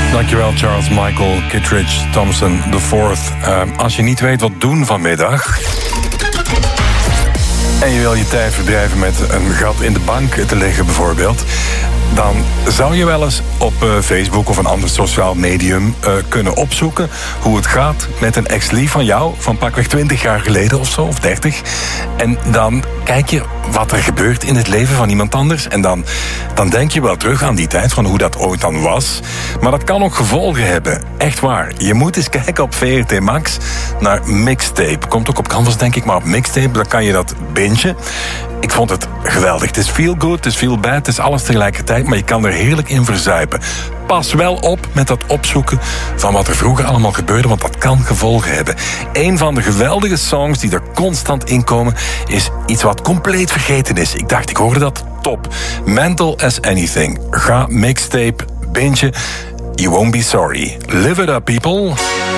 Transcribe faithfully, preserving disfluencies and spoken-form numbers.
Dankjewel Charles Michael Kittredge Thompson de fourth. Uh, als je niet weet wat doen vanmiddag en je wil je tijd verdrijven met een gat in de bank te leggen bijvoorbeeld, dan zou je wel eens op uh, Facebook of een ander sociaal medium uh, kunnen opzoeken hoe het gaat met een ex-lief van jou van pakweg twintig jaar geleden of zo, of dertig. En dan kijk je wat er gebeurt in het leven van iemand anders. En dan, dan denk je wel terug aan die tijd van hoe dat ooit dan was. Maar dat kan ook gevolgen hebben. Echt waar. Je moet eens kijken op V R T Max naar Mixtape. Komt ook op Canvas, denk ik, maar op Mixtape, dan kan je dat bingen. Ik vond het geweldig. Het is feel good, het is feel bad, het is alles tegelijkertijd, maar je kan er heerlijk in verzuipen. Pas wel op met dat opzoeken van wat er vroeger allemaal gebeurde, want dat kan gevolgen hebben. Een van de geweldige songs die er constant in komen is iets wat compleet vergeten is. Ik dacht, ik hoorde dat top. Mental as Anything. Ga Mixtape bingen. You won't be sorry. Live it up, people.